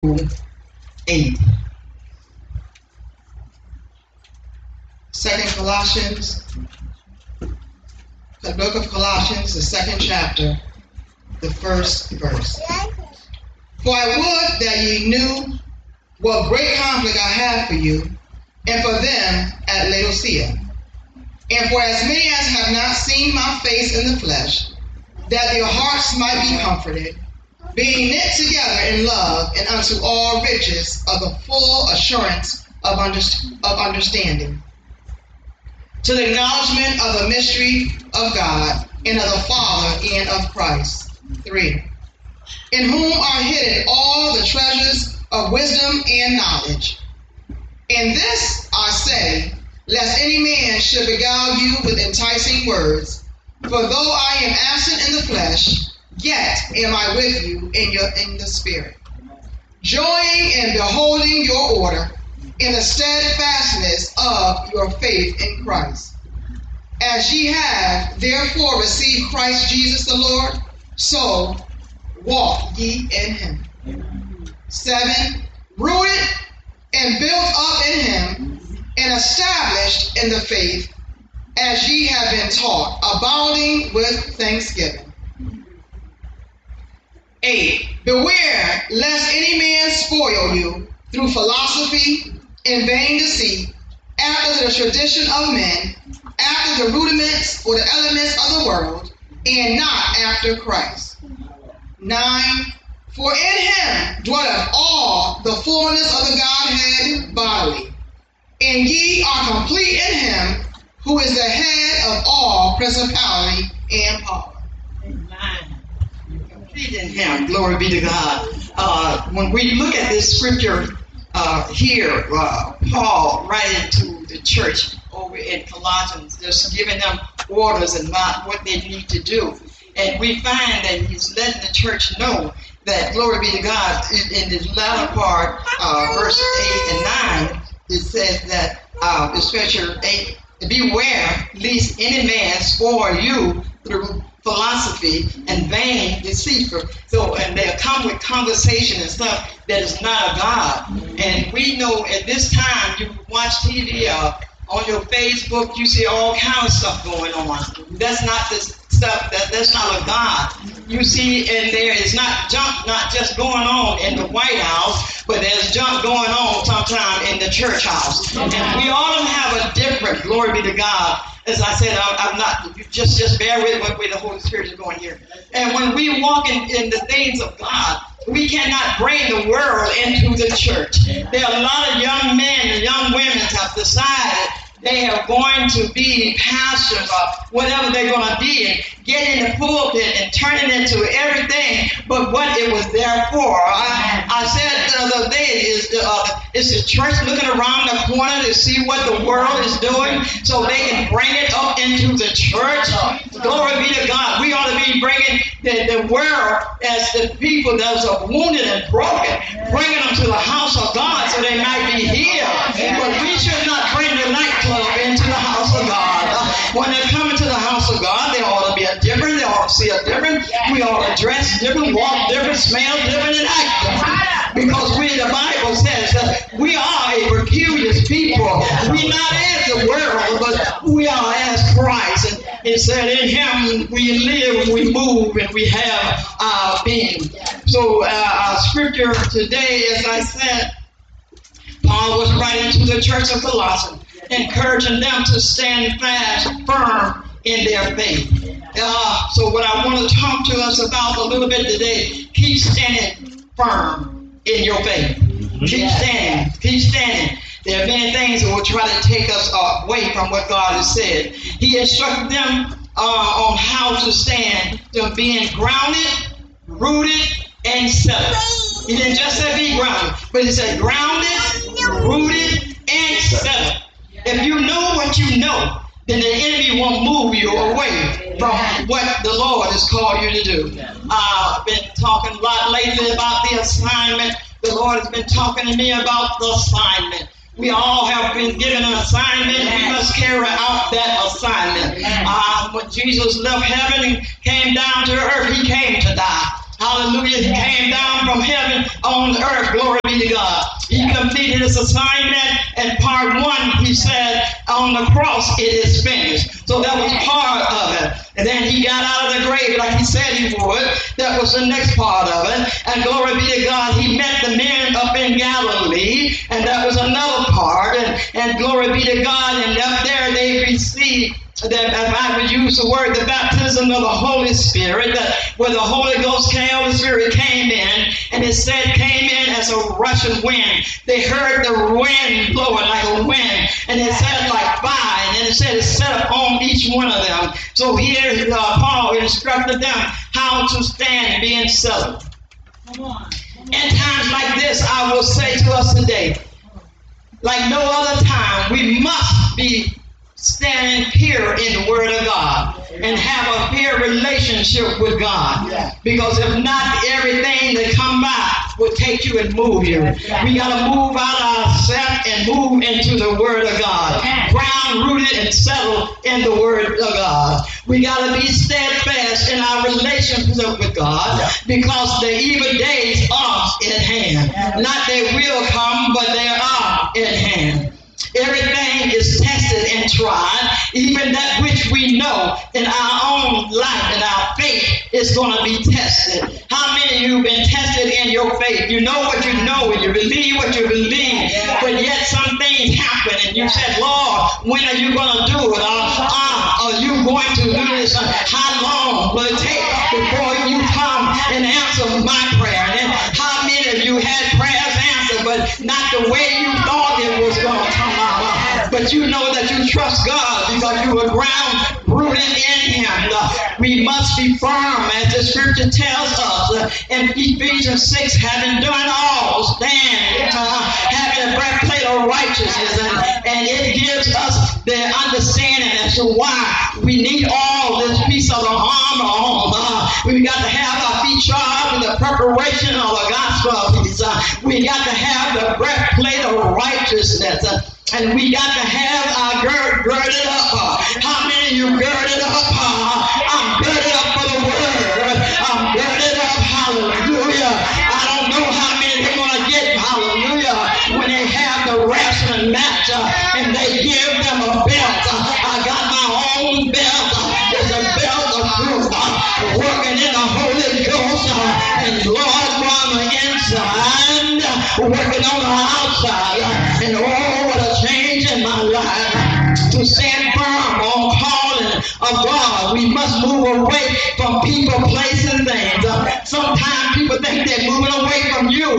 8. 2 Colossians, the book of Colossians, the 2nd chapter, the 1st verse. For I would that ye knew what great conflict I have for you, and for them at Laodicea, and for as many as have not seen my face in the flesh, that their hearts might be comforted, being knit together in love and unto all riches of the full assurance of understanding, to the acknowledgement of the mystery of God and of the Father and of Christ. 3. In whom are hidden all the treasures of wisdom and knowledge. And this I say, lest any man should beguile you with enticing words. For though I am absent in the flesh, yet am I with you in the spirit, joying and beholding your order in the steadfastness of your faith in Christ. As ye have therefore received Christ Jesus the Lord, so walk ye in him. 7. Rooted and built up in him, and established in the faith, as ye have been taught, abounding with thanksgiving. 8. Beware lest any man spoil you through philosophy and vain deceit, after the tradition of men, after the rudiments or the elements of the world, and not after Christ. 9. For in him dwelleth all the fullness of the Godhead bodily, and ye are complete in him, who is the head of all principality and power. Amen. Complete in him. Glory be to God. When we look at this scripture here, Paul writing to the church over in Colossians, just giving them orders and what they need to do. And we find that he's letting the church know that, glory be to God, in the latter part, verse 8 and 9, it says that, especially 8, beware lest any man spoil you through philosophy and vain deceit. So, and they'll come with conversation and stuff that is not of God. And we know at this time, you watch TV, on your Facebook, you see all kinds of stuff going on. That's not this stuff, that's not of God. You see, and there is not just going on in the White House, but there's junk going on sometime in the church house. And we all have a different, glory be to God. As I said, I'm not, you just bear with what the Holy Spirit is going here. And when we walk in the things of God, we cannot bring the world into the church. There are a lot of young men and young women have decided they are going to be pastors or whatever they're going to be, and get in the pulpit and turn it into everything but what it was there for. I said the other day, is the church looking around the corner to see what the world is doing so they can bring it up into the church? Glory be to God. We ought to be bringing the world as the people that are wounded and broken, bringing them to the house of God so they might be healed. But we should not bring the nightclub into the house of God. When they come into the house of God, they ought to be different. They ought to see a different. We ought to dress different, walk different, smell different, and act different. Because the Bible says that we are a peculiar people. We're not as the world, but we are as Christ. And it said in him we live, we move, and we have our being. So our scripture today, as I said, Paul was writing to the church of Colossians, encouraging them to stand fast, firm in their faith. So what I want to talk to us about a little bit today, keep standing firm in your faith. Keep standing. Keep standing. There are many things that will try to take us away from what God has said. He instructed them on how to stand, to being grounded, rooted, and settled. He didn't just say be grounded, but he said grounded, rooted, and settled. If you know what you know, then the enemy won't move you away from what the Lord has called you to do. I've been talking a lot lately about the assignment. The Lord has been talking to me about the assignment. We all have been given an assignment, and we must carry out that assignment. When Jesus left heaven and came down to earth, he came to die. Hallelujah. He came down from heaven on earth. Glory be to God. He completed his assignment. And part one, he said, on the cross, it is finished. So that was part of it. And then he got out of the grave like he said he would. That was the next part of it. And glory be to God, he met the men up in Galilee. And that was another part. And glory be to God. And up there they received, that if I would use the word, the baptism of the Holy Spirit, that where the Holy Ghost came, Holy Spirit came in, and it said came in as a rushing wind. They heard the wind blowing like a wind, and it said like fire, and it said it set upon each one of them. So here Paul instructed them how to stand being settled. In times like this, I will say to us today, like no other time, we must be standing pure in the Word of God and have a pure relationship with God. Because if not, everything that come by will take you and move you. We got to move out of ourselves and move into the Word of God. Ground rooted and settled in the Word of God. We got to be steadfast in our relationship with God because the evil days are at hand. Not they will come, but they are at hand. Everything is tested and tried. Even that which we know in our own life and our faith is going to be tested. How many of you have been tested in your faith? You know what you know and you believe what you believe, but yet some things happen and you said, Lord, when are you going to do it? Are you going to do this? How long will it take before you come and answer my prayer? And how many of you had prayers answered, but not the way you thought it was going to come out? But you know that you trust God because you are ground rooted in Him. We must be firm, as the Scripture tells us in Ephesians 6, having done all, stand, having a breastplate of righteousness, and it gives us the understanding as to why we need all this piece of the armor on. We got to have our feet shod with the preparation of the gospel. We got to have the breastplate of righteousness. And we got to have our girded up. How many of you girded up? I'm girded up for the word. I'm girded up. Hallelujah. I don't know how many they're going to get. Hallelujah. When they have the wrestling match and they give them a belt. I got my own belt. It's a belt of truth. Working in the Holy Ghost. And Lord, on the inside, working on the outside. And what a change in my life. To stand firm on calling of God, we must move away from people, places, things. Sometimes people think they're moving away from you,